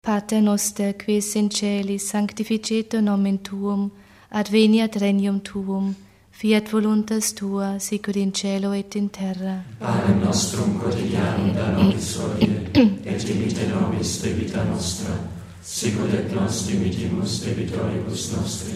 Pater noster, qui es in celis, sanctificetur nomen tuum, adveniat regnum tuum, fiat voluntas tua, sicut in cielo et in terra. Panem nostrum quotidianum da nobis hodie, et dimitte nobis debita nostra, sicut et nos dimittimus debitoribus nostri.